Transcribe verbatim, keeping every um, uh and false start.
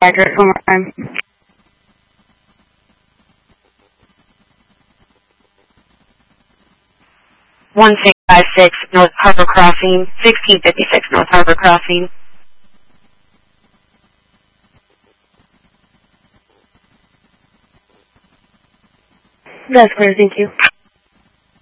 address one more time. one six five six North Harbor Crossing, sixteen fifty-six North Harbor Crossing. That's clear, thank you.